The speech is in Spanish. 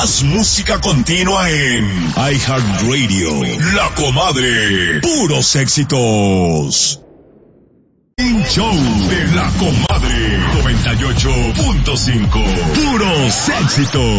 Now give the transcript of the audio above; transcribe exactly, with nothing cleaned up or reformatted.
Más música continua en iHeartRadio. La Comadre. Puros éxitos. Un show de La Comadre. noventa y ocho punto cinco. Puros éxitos.